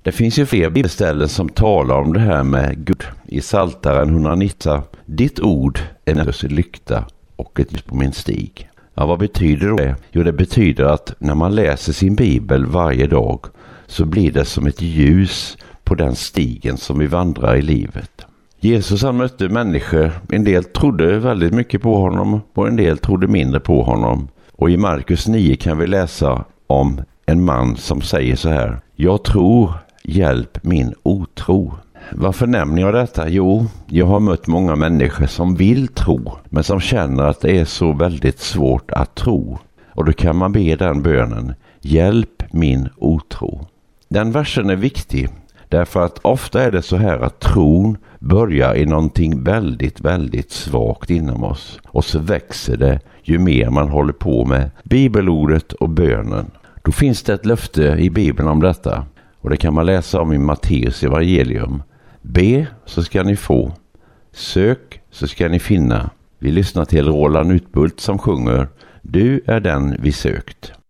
Det finns ju fler bibelställen som talar om det här med Gud. I Psaltaren 119, ditt ord är en lykta och ett ljus på min stig. Ja, vad betyder det? Jo, det betyder att när man läser sin bibel varje dag så blir det som ett ljus på den stigen som vi vandrar i livet. Jesus han mötte människor, en del trodde väldigt mycket på honom och en del trodde mindre på honom. Och i Markus 9 kan vi läsa om en man som säger så här: jag tror, hjälp min otro. Varför nämner jag detta? Jo, jag har mött många människor som vill tro, men som känner att det är så väldigt svårt att tro. Och då kan man be den bönen: hjälp min otro. Den versen är viktig, därför att ofta är det så här att tron börjar i någonting väldigt, väldigt svagt inom oss. Och så växer det ju mer man håller på med bibelordet och bönen. Då finns det ett löfte i Bibeln om detta. Och det kan man läsa om i Matteus evangelium. Be så ska ni få. Sök så ska ni finna. Vi lyssnar till Roland Utbult som sjunger: du är den vi sökt.